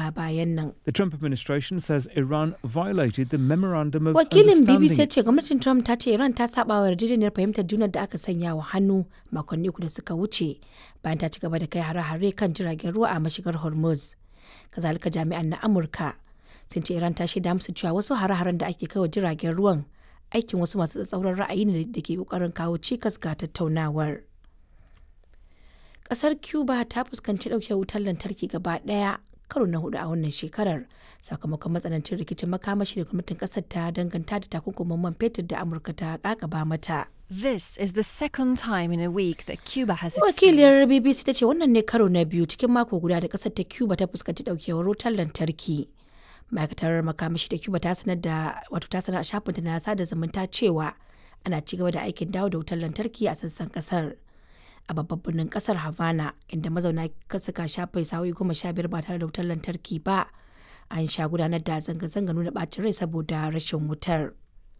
baya-bayan nan. The Trump administration says Iran violated the memorandum of Wakilin understanding. BBC ya ce gwamnatin Trump ta ce Iran ta saba wa yarjejeniyar fahimtar junar da aka sanya wa hannu makonni uku da suka wuce bayan ta ci gaba da kai hare-hare kan jiragen ruwa a mashigar Hormuz. Kazalika jami'an na Amurka sun ce Iran ta shaida musu cewa wasu hare-haren da ake kai wa jiragen ruwan aikin wasu masu tsatsauran ra'ayi ne da ke kokarin kawo cikas ga tattaunawar. Kasar Cuba ta fuskanci ɗauke wutar lantarki gaba ɗaya karo na hudu a wannan shekarar sakamakon matsanancin rikicin makamashi da gwamnatin kasar ta danganta da takunkumin man fetur da Amurka ta kakaba mata. This is the second time in a week that Cuba has Wakiliyar BBC ta ce wannan ne karo na biyu cikin mako guda da kasar ta Cuba ta fuskanci ɗaukewar wutar lantarki. Ma'aikatar makamashi ta Cuba ta sanar a shafinta na sada zumunta cewa ana ci gaba da aikin dawo da wutar lantarki a sassan kasar. A babban birnin kasar Havana inda mazauna suka shafe sa'o'i 15 ba tare da wutar lantarki ba an sha gudanar da zanga-zanga nuna bacin rai saboda rashin wutar.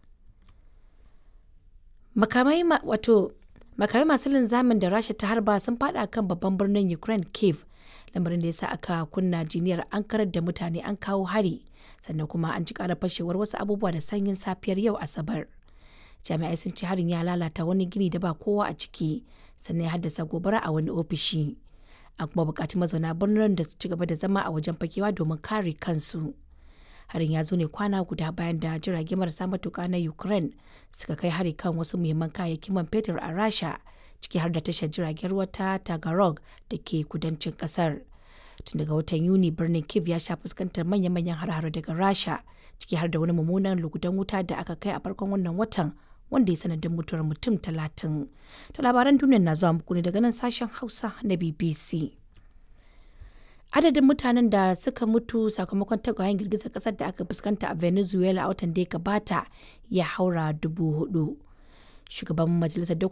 Makamai masu linzamin da Rasha ta harba sun fada kan babban birnin Ukraine Kyiv, lamarin da ya sa aka kunna jiniyar an karar da mutane an kawo hari sannan kuma an ji karar fashewar wasu abubuwa da sanyin safiyar yau Asabar. Jami'ai sun ce harin ya lalata wani gini da ba kowa a ciki sannan ya haddasa gobara a wani ofishi. An kuma bukaci mazauna birnin da su ci gaba da zama a wajen fakewa domin kare kansu. Harin ya zo ne kwana guda bayan da jirage marasa matuka na Ukraine suka kai hari kan wasu muhimman kayayyakin man fetur a Rasha, ciki har da tashar jiragen ruwa ta Tagarog da ke kudancin kasar. Tun daga watan Yuni birnin Kyiv ya sha fuskantar manya-manyan har-hare daga Rasha, ciki har da wani mummunan lugudan wuta da aka kai a farkon wannan watan wanda ya sanadin mutuwar mutum 30. To labaran duniya na zuwa muku ne daga nan sashen Hausa na BBC. Adadin mutanen da suka mutu sakamakon tagwayen girgizar kasar da aka fuskanta a Venezuela a watan da ya gabata ya haura 4,000. Shugaban Majalisar Dokoki